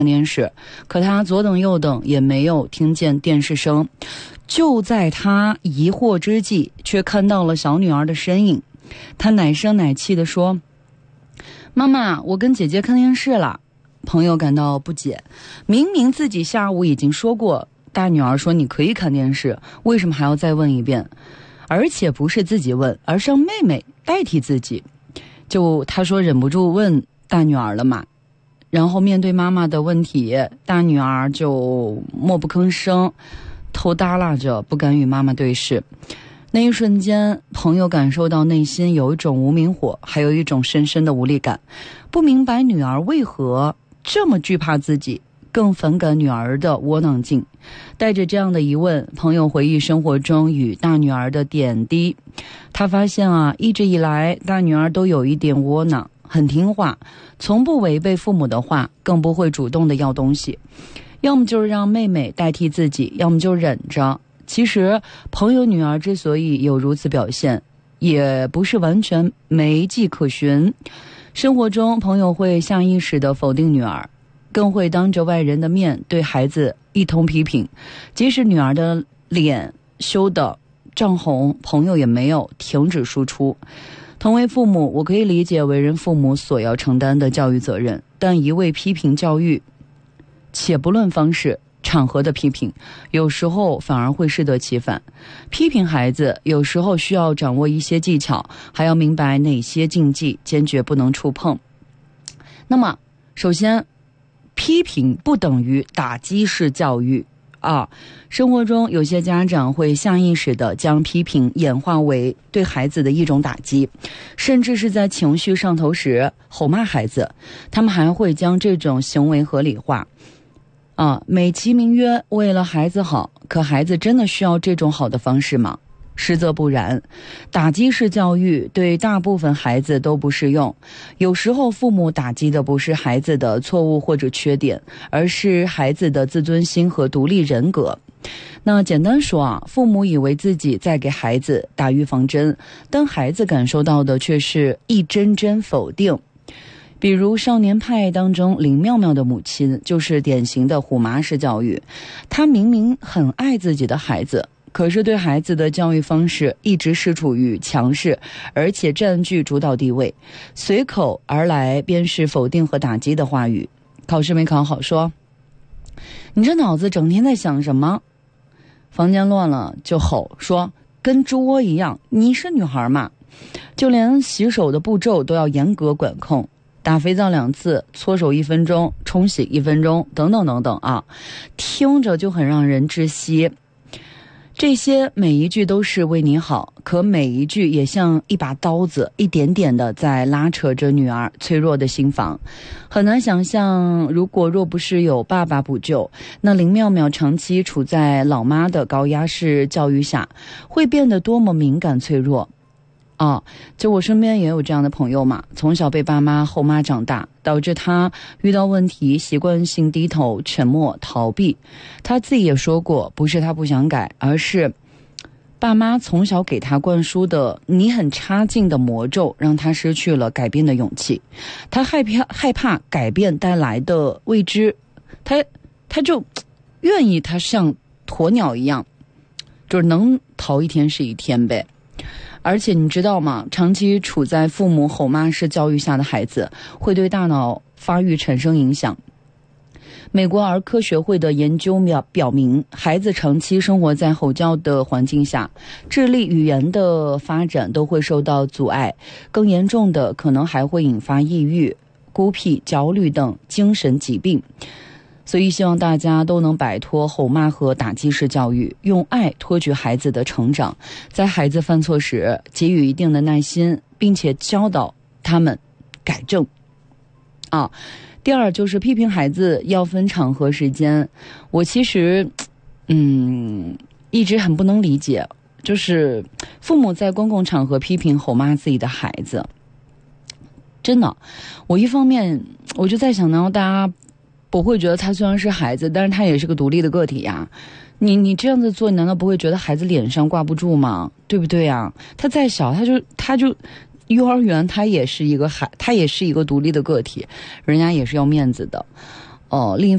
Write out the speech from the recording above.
电视，可他左等右等也没有听见电视声。就在他疑惑之际，却看到了小女儿的身影。他奶声奶气地说：妈妈，我跟姐姐看电视了。朋友感到不解，明明自己下午已经说过，大女儿说你可以看电视，为什么还要再问一遍？而且不是自己问，而是让妹妹代替自己。就他说忍不住问大女儿了嘛，然后面对妈妈的问题，大女儿就默不吭声，头耷拉着，不敢与妈妈对视。那一瞬间，朋友感受到内心有一种无名火，还有一种深深的无力感，不明白女儿为何这么惧怕自己，更反感女儿的窝囊劲。带着这样的疑问，朋友回忆生活中与大女儿的点滴。他发现一直以来大女儿都有一点窝囊，很听话，从不违背父母的话，更不会主动的要东西，要么就是让妹妹代替自己，要么就忍着。其实朋友女儿之所以有如此表现，也不是完全没迹可循。生活中朋友会下意识地否定女儿，更会当着外人的面对孩子一通批评，即使女儿的脸羞得涨红，朋友也没有停止输出。同为父母，我可以理解为人父母所要承担的教育责任，但一味批评教育，且不论方式场合的批评，有时候反而会适得其反。批评孩子有时候需要掌握一些技巧，还要明白哪些禁忌坚决不能触碰。那么首先，批评不等于打击式教育生活中有些家长会下意识地将批评演化为对孩子的一种打击，甚至是在情绪上头时吼骂孩子。他们还会将这种行为合理化美其名曰为了孩子好，可孩子真的需要这种好的方式吗？实则不然。打击式教育对大部分孩子都不适用。有时候父母打击的不是孩子的错误或者缺点，而是孩子的自尊心和独立人格。那简单说父母以为自己在给孩子打预防针，但孩子感受到的却是一针针否定。比如少年派当中林妙妙的母亲就是典型的虎妈式教育。她明明很爱自己的孩子，可是对孩子的教育方式一直是处于强势，而且占据主导地位，随口而来便是否定和打击的话语。考试没考好说你这脑子整天在想什么，房间乱了就吼说跟猪窝一样，你是女孩嘛。就连洗手的步骤都要严格管控，打肥皂2次，搓手1分钟，冲洗1分钟，等等等等听着就很让人窒息。这些每一句都是为你好，可每一句也像一把刀子，一点点的在拉扯着女儿脆弱的心房。很难想象，若不是有爸爸补救，那林妙妙长期处在老妈的高压式教育下，会变得多么敏感脆弱。就我身边也有这样的朋友嘛，从小被爸妈后妈长大，导致他遇到问题习惯性低头沉默逃避。他自己也说过，不是他不想改，而是爸妈从小给他灌输的你很差劲的魔咒，让他失去了改变的勇气。他害怕改变带来的未知，他就愿意他像鸵鸟一样，就是能逃一天是一天呗。而且你知道吗，长期处在父母吼骂式教育下的孩子会对大脑发育产生影响。美国儿科学会的研究表明，孩子长期生活在吼叫的环境下，智力语言的发展都会受到阻碍，更严重的可能还会引发抑郁、孤僻、焦虑等精神疾病。所以希望大家都能摆脱吼骂和打击式教育，用爱托举孩子的成长，在孩子犯错时给予一定的耐心，并且教导他们改正第二就是批评孩子要分场合时间。我其实一直很不能理解，就是父母在公共场合批评吼骂自己的孩子，真的，我一方面我就在想，然后大家不会觉得他虽然是孩子，但是他也是个独立的个体呀。你这样子做，你难道不会觉得孩子脸上挂不住吗？对不对呀？他再小，他就幼儿园，他也是一个独立的个体，人家也是要面子的。另一